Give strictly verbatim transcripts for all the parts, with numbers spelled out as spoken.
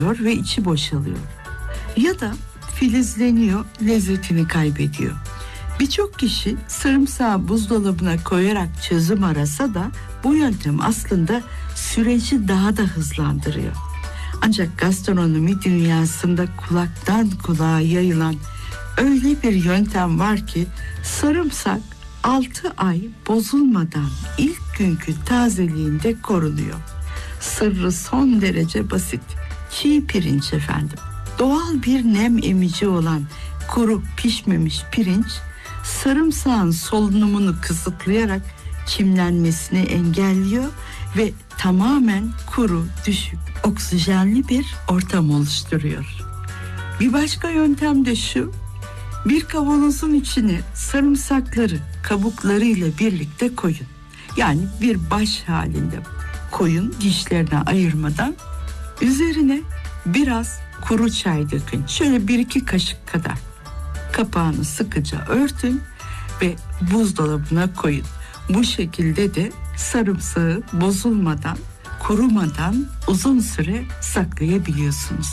ve içi boşalıyor. Ya da filizleniyor, lezzetini kaybediyor. Birçok kişi sarımsağı buzdolabına koyarak çözüm arasa da bu yöntem aslında süreci daha da hızlandırıyor. Ancak gastronomi dünyasında kulaktan kulağa yayılan öyle bir yöntem var ki sarımsak altı ay bozulmadan ilk günkü tazeliğinde korunuyor. Sırrı son derece basit. Çiğ pirinç efendim. Doğal bir nem emici olan kuru pişmemiş pirinç sarımsağın solunumunu kısıtlayarak çimlenmesini engelliyor ve tamamen kuru, düşük, oksijenli bir ortam oluşturuyor. Bir başka yöntem de şu: bir kavanozun içine sarımsakları kabuklarıyla birlikte koyun. Yani bir baş halinde koyun, dişlerine ayırmadan. Üzerine biraz kuru çay dökün. Şöyle bir iki kaşık kadar. Kapağını sıkıca örtün ve buzdolabına koyun. Bu şekilde de sarımsağı bozulmadan, kurumadan uzun süre saklayabiliyorsunuz.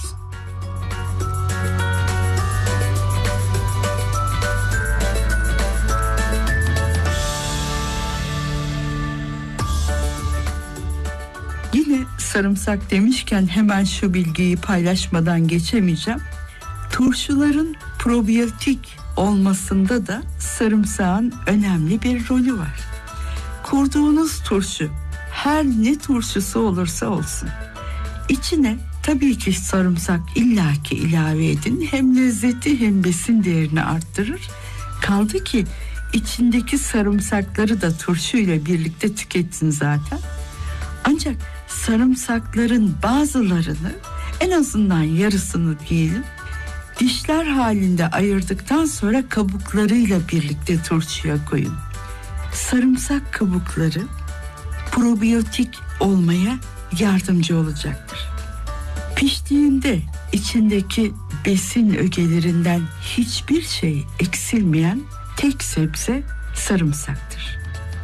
Yine sarımsak demişken hemen şu bilgiyi paylaşmadan geçemeyeceğim. Turşuların probiyotik olmasında da sarımsağın önemli bir rolü var. Kurduğunuz turşu, her ne turşusu olursa olsun, içine tabii ki sarımsak illaki ilave edin. Hem lezzeti hem besin değerini arttırır. Kaldı ki içindeki sarımsakları da turşuyla birlikte tüketin zaten. Ancak sarımsakların bazılarını, en azından yarısını diyelim, dişler halinde ayırdıktan sonra kabuklarıyla birlikte turşuya koyun. Sarımsak kabukları probiyotik olmaya yardımcı olacaktır. Piştiğinde içindeki besin ögelerinden hiçbir şey eksilmeyen tek sebze sarımsaktır.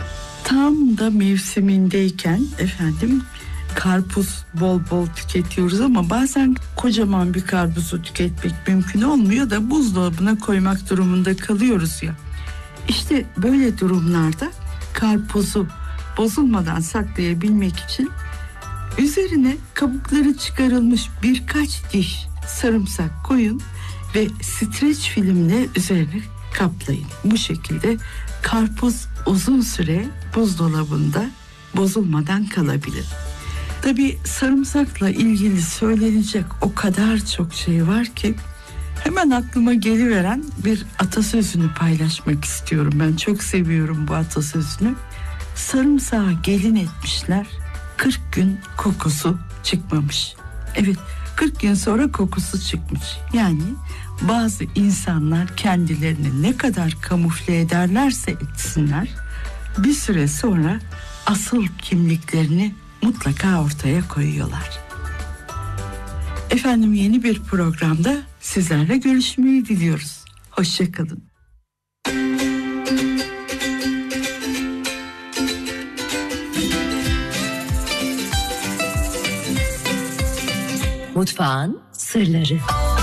Tam da mevsimindeyken efendim karpuz bol bol tüketiyoruz ama bazen kocaman bir karpuzu tüketmek mümkün olmuyor da buzdolabına koymak durumunda kalıyoruz ya. İşte böyle durumlarda karpuzu bozulmadan saklayabilmek için üzerine kabukları çıkarılmış birkaç diş sarımsak koyun ve streç filmle üzerine kaplayın. Bu şekilde karpuz uzun süre buzdolabında bozulmadan kalabilir. Tabii sarımsakla ilgili söylenecek o kadar çok şey var ki hemen aklıma geliveren bir atasözünü paylaşmak istiyorum. Ben çok seviyorum bu atasözünü. Sarımsağı gelin etmişler, kırk gün kokusu çıkmamış. Evet, kırk gün sonra kokusu çıkmış. Yani bazı insanlar kendilerini ne kadar kamufle ederlerse etsinler, bir süre sonra asıl kimliklerini mutlaka ortaya koyuyorlar. Efendim, yeni bir programda sizlerle görüşmeyi diliyoruz. Hoşça kalın. Mutfağın sırları.